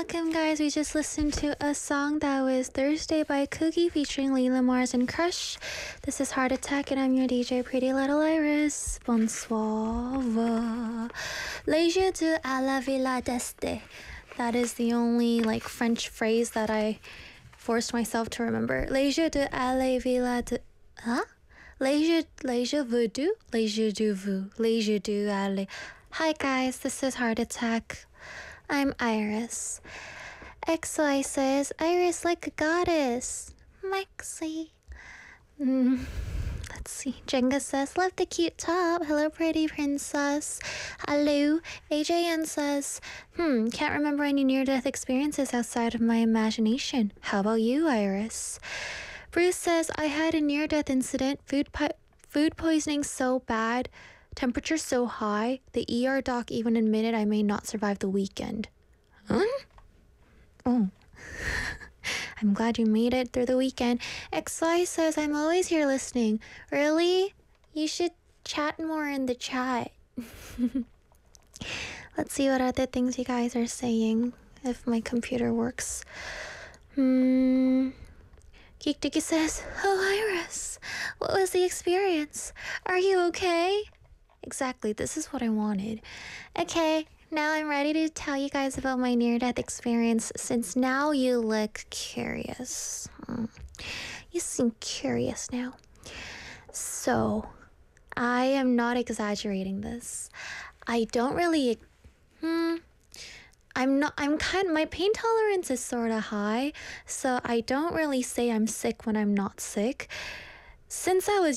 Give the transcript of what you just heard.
welcome guys. We just listened to a song that was Thursday by Cookie featuring Leela Mars and Crush. This is Heart Attack and I'm your DJ Pretty Little Iris. Bonsoir. Les yeux de à la villa d'Este. That is the only French phrase that I forced myself to remember. Les yeux de à la villa de... Huh? Les yeux voodoo? Les yeux de vous. Les yeux de à. Hi guys, this is Heart Attack. I'm Iris. XY says, Iris like a goddess. Maxi. Let's see. Jenga says, love the cute top. Hello, pretty princess. Hello. AJN says, can't remember any near-death experiences outside of my imagination. How about you, Iris? Bruce says, I had a near-death incident. Food poisoning so bad. Temperature so high, the ER doc even admitted I may not survive the weekend. Huh? Oh. I'm glad you made it through the weekend. XY says, I'm always here listening. Really? You should chat more in the chat. Let's see what other things you guys are saying, if my computer works. Geek Dicky says, oh, Iris, what was the experience? Are you okay? Exactly, this is what I wanted. Okay, now I'm ready to tell you guys about my near-death experience since now you look curious. You seem curious now. So, I am not exaggerating this. I don't really... my pain tolerance is sort of high, so I don't really say I'm sick when I'm not sick. Since I was